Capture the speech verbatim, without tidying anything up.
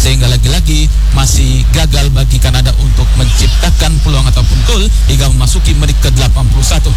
sehingga lagi-lagi masih gagal bagi Kanada untuk menciptakan peluang ataupun gol hingga memasuki menit ke delapan puluh satu.